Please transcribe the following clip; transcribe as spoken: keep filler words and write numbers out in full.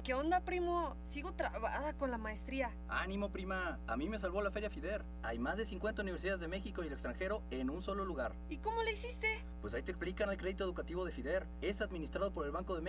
¿Qué onda, primo? Sigo trabada con la maestría. Ánimo, prima. A mí me salvó la Feria FIDER. Hay más de cincuenta universidades de México y el extranjero en un solo lugar. ¿Y cómo le hiciste? Pues ahí te explican el crédito educativo de FIDER. Es administrado por el Banco de México.